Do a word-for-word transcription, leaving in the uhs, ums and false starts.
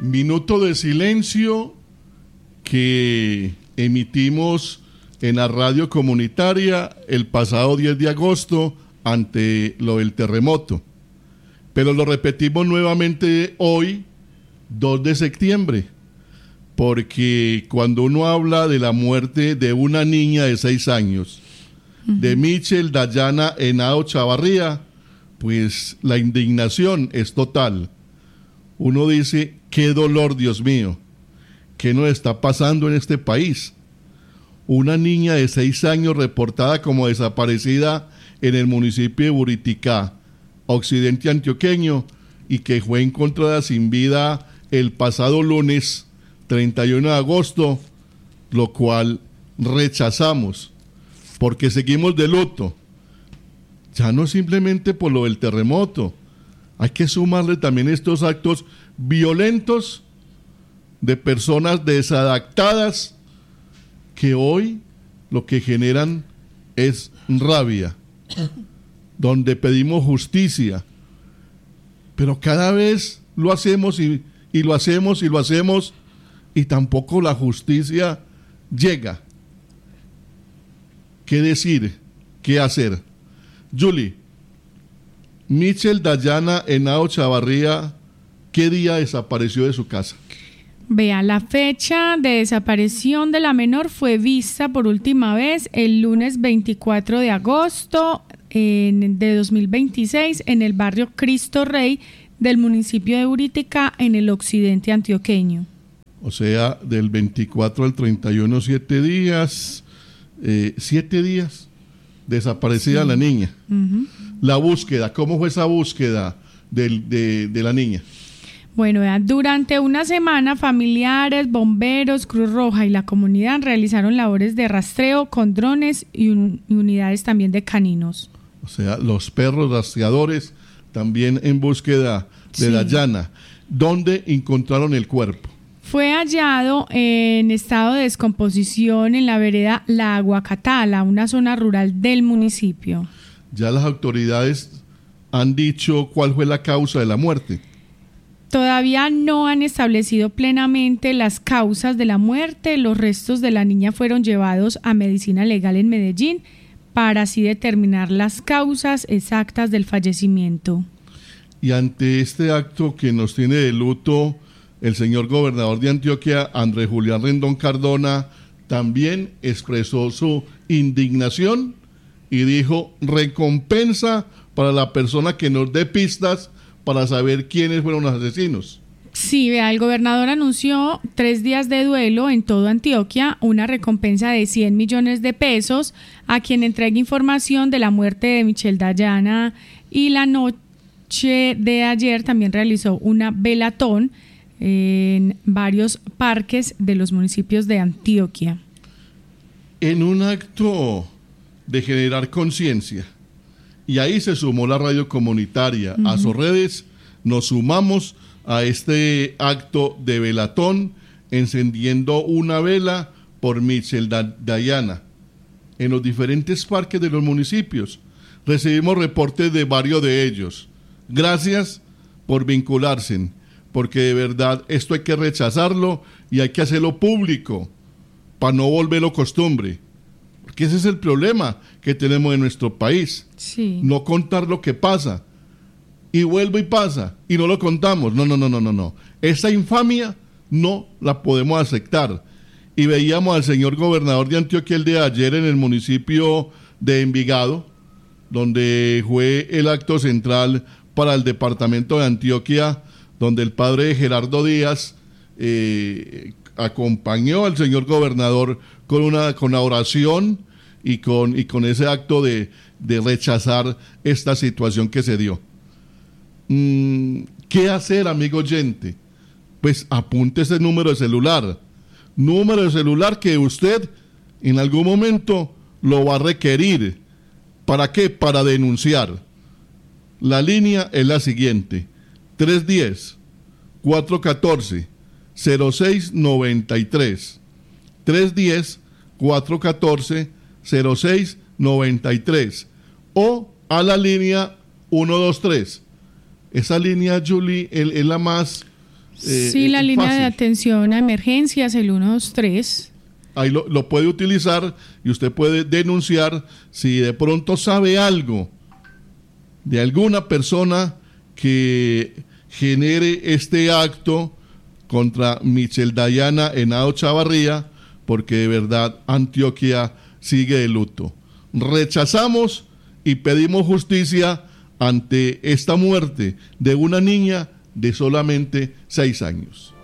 Minuto de silencio que emitimos en la radio comunitaria el pasado diez de agosto ante lo del terremoto. Pero lo repetimos nuevamente hoy, dos de septiembre, porque cuando uno habla de la muerte de una niña de seis años, uh-huh. de Michel Dayana Henao Chavarría, pues la indignación es total. Uno dice, qué dolor, Dios mío, ¿qué nos está pasando en este país? Una niña de seis años reportada como desaparecida en el municipio de Buriticá, occidente antioqueño, y que fue encontrada sin vida el pasado lunes treinta y uno de agosto, lo cual rechazamos, porque seguimos de luto. Ya no simplemente por lo del terremoto, hay que sumarle también estos actos violentos de personas desadaptadas que hoy lo que generan es rabia, donde pedimos justicia, pero cada vez lo hacemos y, y lo hacemos y lo hacemos y tampoco la justicia llega. ¿Qué decir? ¿Qué hacer? Julie, Michel Dayana Henao Chavarría, ¿qué día desapareció de su casa? Vea, la fecha de desaparición de la menor fue vista por última vez el lunes veinticuatro de agosto en, de dos mil veintiséis en el barrio Cristo Rey del municipio de Buriticá, en el occidente antioqueño. O sea, del veinticuatro al treinta y uno, siete días, eh, siete días desaparecida sí. la niña. Uh-huh. La búsqueda, ¿cómo fue esa búsqueda de, de, de la niña? Bueno, durante una semana familiares, bomberos, Cruz Roja y la comunidad realizaron labores de rastreo con drones y, un, y unidades también de caninos. O sea, los perros rastreadores también en búsqueda de sí. Dayana. ¿Dónde encontraron el cuerpo? Fue hallado en estado de descomposición en la vereda La Aguacatala, una zona rural del municipio. ¿Ya las autoridades han dicho cuál fue la causa de la muerte? Todavía no han establecido plenamente las causas de la muerte. Los restos de la niña fueron llevados a medicina legal en Medellín para así determinar las causas exactas del fallecimiento. Y ante este acto que nos tiene de luto, el señor gobernador de Antioquia, Andrés Julián Rendón Cardona, también expresó su indignación y dijo recompensa para la persona que nos dé pistas para saber quiénes fueron los asesinos. Sí, vea, el gobernador anunció tres días de duelo en todo Antioquia, una recompensa de cien millones de pesos a quien entregue información de la muerte de Michel Dayana, y la noche de ayer también realizó una velatón en varios parques de los municipios de Antioquia. En un acto de generar conciencia, y ahí se sumó la radio comunitaria, uh-huh. a sus redes nos sumamos a este acto de velatón, encendiendo una vela por Michel Dayana en los diferentes parques de los municipios. Recibimos reportes de varios de ellos. Gracias por vincularse, porque de verdad esto hay que rechazarlo y hay que hacerlo público para no volverlo costumbre. Porque ese es el problema que tenemos en nuestro país. Sí. No contar lo que pasa. Y vuelve y pasa. Y no lo contamos. No, no, no, no, no, no. Esa infamia no la podemos aceptar. Y veíamos al señor gobernador de Antioquia el día de ayer en el municipio de Envigado, donde fue el acto central para el departamento de Antioquia, donde el padre de Gerardo Díaz eh, acompañó al señor gobernador con una con la oración y con, y con ese acto de, de rechazar esta situación que se dio. Mm, ¿Qué hacer, amigo oyente? Pues apunte ese número de celular. Número de celular que usted en algún momento lo va a requerir. ¿Para qué? Para denunciar. La línea es la siguiente: tres uno cero, cuatro uno cuatro, cero seis nueve tres. tres uno cero, cuatro uno cuatro, cero seis nueve tres. O a la línea uno dos tres. Esa línea, Julie, es la más Eh, sí, la línea fácil. de atención a emergencias, el uno dos tres. Ahí lo, lo puede utilizar y usted puede denunciar si de pronto sabe algo de alguna persona que genere este acto contra Michelle Dayana Henao Chavarría, porque de verdad Antioquia sigue de luto. Rechazamos y pedimos justicia ante esta muerte de una niña de solamente seis años.